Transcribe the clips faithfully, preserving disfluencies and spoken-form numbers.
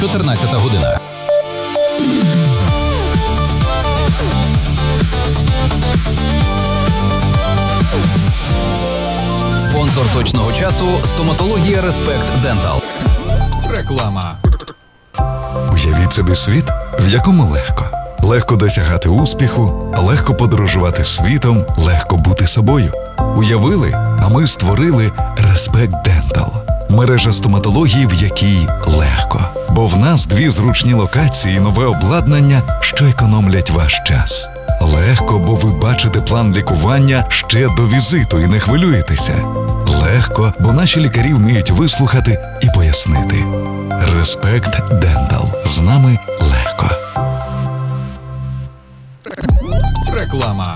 чотирнадцята година. Спонсор точного часу – стоматологія Респект Дентал. Реклама. Уявіть собі світ, в якому легко. Легко досягати успіху, легко подорожувати світом, легко бути собою. Уявили, а ми створили Респект Дентал. Мережа стоматології, в якій легко. Бо в нас дві зручні локації і нове обладнання, що економлять ваш час. Легко, бо ви бачите план лікування ще до візиту і не хвилюєтеся. Легко, бо наші лікарі вміють вислухати і пояснити. Респект Дентал. З нами легко. Реклама.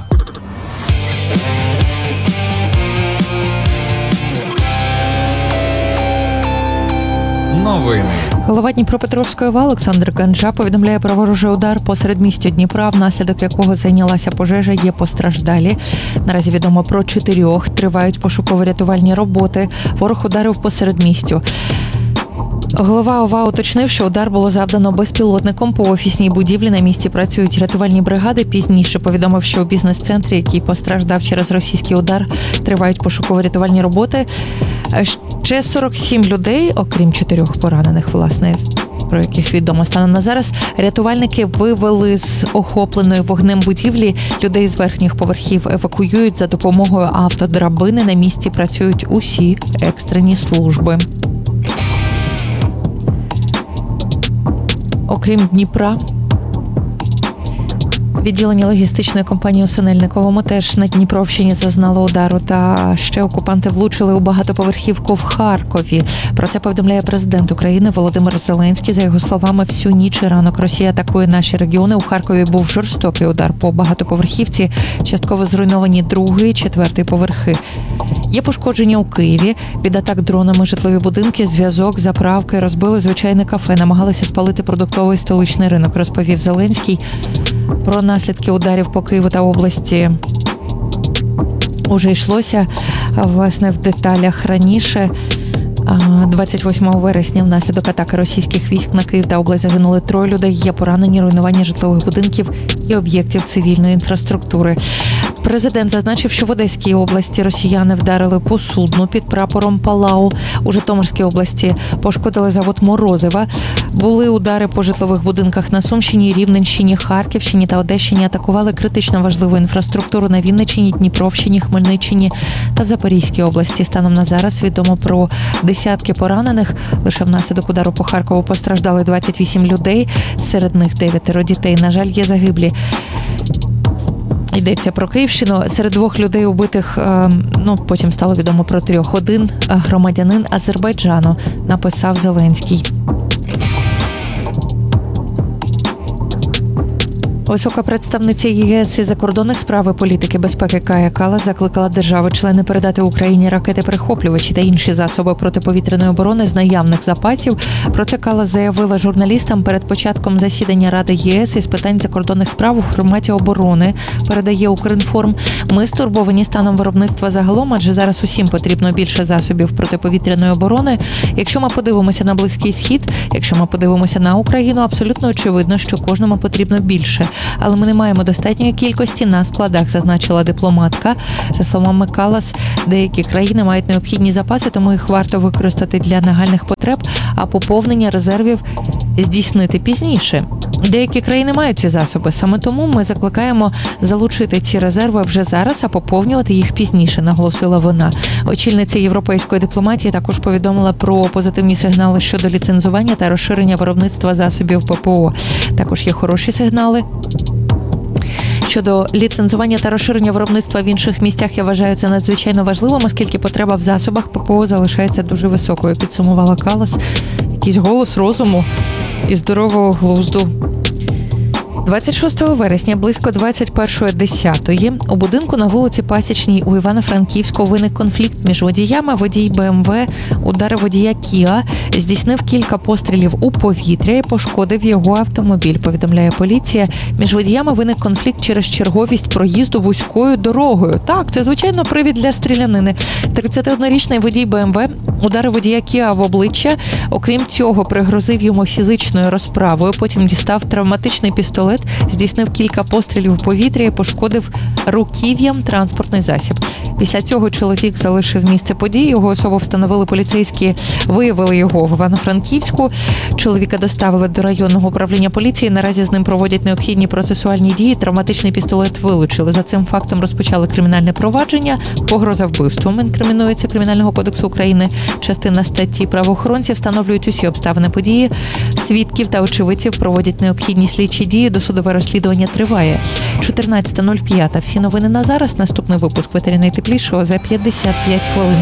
Новини. Голова Дніпропетровської ОВА Олександр Ганжа повідомляє про ворожий удар по середмістю Дніпра, внаслідок якого зайнялася пожежа, є постраждалі. Наразі відомо про чотирьох, тривають пошуково-рятувальні роботи. Ворог ударив по середмістю. Голова ОВА уточнив, що удар було завдано безпілотником по офісній будівлі. На місці працюють рятувальні бригади. Пізніше повідомив, що у бізнес-центрі, який постраждав через російський удар, тривають пошуково-рятувальні роботи. Ще сорок сім людей, окрім чотирьох поранених, власне, про яких відомо станом на зараз, рятувальники вивели з охопленої вогнем будівлі. Людей з верхніх поверхів евакуюють за допомогою автодрабини. На місці працюють усі екстрені служби. Окрім Дніпра, відділення логістичної компанії у Синельниковому теж на Дніпровщині зазнало удару. Та ще окупанти влучили у багатоповерхівку в Харкові. Про це повідомляє президент України Володимир Зеленський. За його словами, всю ніч і ранок Росія атакує наші регіони. У Харкові був жорстокий удар по багатоповерхівці. Частково зруйновані другий, четвертий поверхи. Є пошкодження у Києві. Від атак дронами житлові будинки, зв'язок, заправки, розбили звичайне кафе. Намагалися спалити продуктовий столичний ринок, розповів Зеленський. Про наслідки ударів по Києву та області уже йшлося, власне, в деталях раніше. двадцять восьмого вересня внаслідок атаки російських військ на Київ та область загинули троє людей. Є поранені, руйнування житлових будинків і об'єктів цивільної інфраструктури. Президент зазначив, що в Одеській області росіяни вдарили по судну під прапором Палау. У Житомирській області пошкодили завод Морозива. Були удари по житлових будинках на Сумщині, Рівненщині, Харківщині та Одещині. Атакували критично важливу інфраструктуру на Вінниччині, Дніпровщині, Хмельниччині та в Запорізькій області. Станом на зараз відомо про десятки поранених. Лише внаслідок удару по Харкову постраждали двадцять вісім людей. Серед них дев'ятеро дітей. На жаль, є загиблі. Йдеться про Київщину. Серед двох людей убитих, ну, потім стало відомо про трьох. Один громадянин Азербайджану, написав Зеленський. Висока представниця ЄС із закордонних справ і політики безпеки Кая Каллас закликала держави-члени передати Україні ракети-перехоплювачі та інші засоби протиповітряної оборони з наявних запасів. Про це Каллас заявила журналістам перед початком засідання Ради ЄС із питань закордонних справ у форматі оборони, передає Укрінформ. Ми стурбовані станом виробництва загалом, адже зараз усім потрібно більше засобів протиповітряної оборони. Якщо ми подивимося на Близький Схід, якщо ми подивимося на Україну, абсолютно очевидно, що кожному потрібно більше. Але ми не маємо достатньої кількості на складах, зазначила дипломатка. За словами Каллас, деякі країни мають необхідні запаси, тому їх варто використати для нагальних потреб, а поповнення резервів здійснити пізніше. Деякі країни мають ці засоби, саме тому ми закликаємо залучити ці резерви вже зараз, а поповнювати їх пізніше, наголосила вона. Очільниця європейської дипломатії також повідомила про позитивні сигнали щодо ліцензування та розширення виробництва засобів ППО. Також є хороші сигнали. Щодо ліцензування та розширення виробництва в інших місцях, я вважаю це надзвичайно важливим, оскільки потреба в засобах ППО залишається дуже високою, підсумувала Каллас. Якийсь голос розуму і здорового глузду. двадцять шостого вересня близько двадцять першої десятої у будинку на вулиці Пасічній у Івано-Франківську виник конфлікт між водіями. Водій БМВ ударив водія Кіа, здійснив кілька пострілів у повітря і пошкодив його автомобіль, повідомляє поліція. Між водіями виник конфлікт через черговість проїзду вузькою дорогою. Так, це, звичайно, привід для стрілянини. тридцятиоднорічний водій БМВ Удари водія Кіа в обличчя. Окрім цього, пригрозив йому фізичною розправою. Потім дістав травматичний пістолет, здійснив кілька пострілів у повітря і пошкодив руків'ям транспортний засіб. Після цього чоловік залишив місце події. Його особу встановили поліцейські, виявили його в Івано-Франківську. Чоловіка доставили до районного управління поліції. Наразі з ним проводять необхідні процесуальні дії. Травматичний пістолет вилучили. За цим фактом розпочали кримінальне провадження. Погроза вбивством інкримінується Кримінального кодексу України. Частина статті. Правоохоронці встановлюють усі обставини події. Свідків та очевидців проводять необхідні слідчі дії. Досудове розслідування триває. чотирнадцята нуль п'ять. Всі новини на зараз. Наступний випуск «Ветері найтеплішого» за п'ятдесят п'ять хвилин.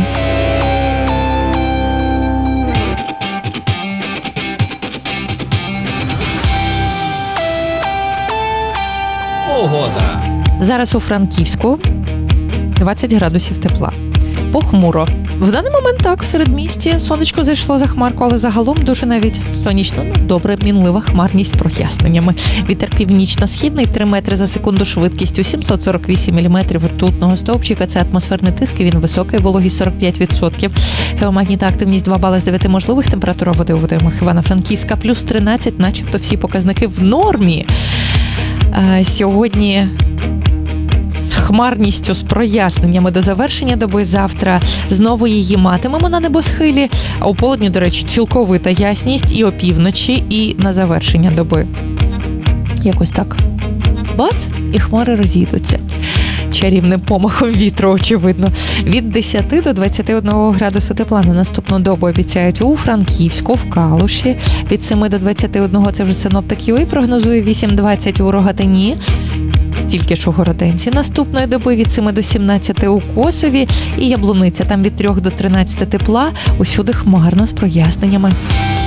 Погода. Зараз у Франківську двадцять градусів тепла. Похмуро. В даний момент так, в середмісті сонечко зайшло за хмарку, але загалом дуже навіть сонячно, ну добре, мінлива хмарність з проясненнями. Вітер північно-східний, три метри за секунду швидкістю, сімсот сорок вісім міліметрів ртутного стовпчика. Це атмосферний тиск, і він високий, вологість сорок п'ять відсотків. Геомагнітна активність два бали з дев'яти можливих, температура води у водоймах Івано-Франківська плюс тринадцять, начебто всі показники в нормі. А, сьогодні з хмарністю, з проясненнями до завершення доби. Завтра знову її матимемо на небосхилі, а у полудню, до речі, цілковита ясність і опівночі, і на завершення доби. Якось так. Бац, і хмари розійдуться. Чарівним помахом вітру, очевидно. Від десяти до двадцяти одного градусу тепла на наступну добу обіцяють у Франківську, в Калуші. Від семи до двадцяти одного це вже синоптик ю а прогнозує, вісім-двадцять у Рогатині. Стільки ж у Городенці. Наступної доби від семи до сімнадцяти у Косові і Яблуниця. Там від трьох до тринадцяти тепла, усюди хмарно з проясненнями.